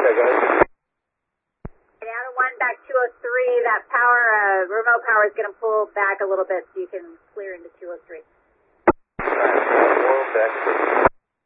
Okay, guys. Down to 1, back 203. That power, remote power is going to pull back a little bit so you can clear into 203.